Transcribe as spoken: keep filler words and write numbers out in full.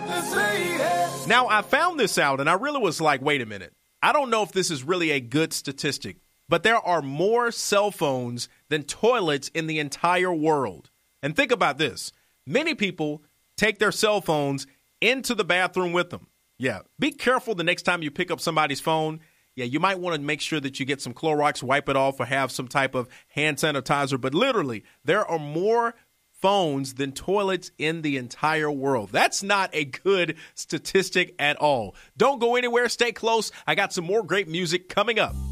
Now, I found this out, and I really was like, wait a minute. I don't know if this is really a good statistic, but there are more cell phones than toilets in the entire world. And think about this. Many people take their cell phones into the bathroom with them. Yeah, be careful the next time you pick up somebody's phone. Yeah, you might want to make sure that you get some Clorox, wipe it off, or have some type of hand sanitizer. But literally, there are more phones than toilets in the entire world. That's not a good statistic at all. Don't go anywhere. Stay close. I got some more great music coming up.